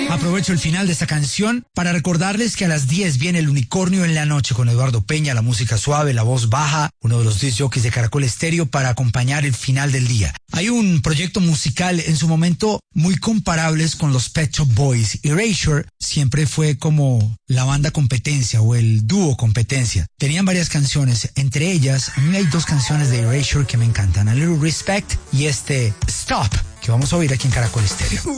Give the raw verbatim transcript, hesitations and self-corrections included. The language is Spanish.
Aprovecho el final de esta canción para recordarles que a las diez viene El Unicornio en la Noche con Eduardo Peña, la música suave, la voz baja, uno de los disc jockeys de Caracol Estéreo para acompañar el final del día. Hay un proyecto musical en su momento muy comparables con los Pet Shop Boys. Erasure siempre fue como la banda competencia o el dúo competencia. Tenían varias canciones, entre ellas a mí hay dos canciones de Erasure que me encantan, A Little Respect y este Stop, que vamos a oír aquí en Caracol Estéreo.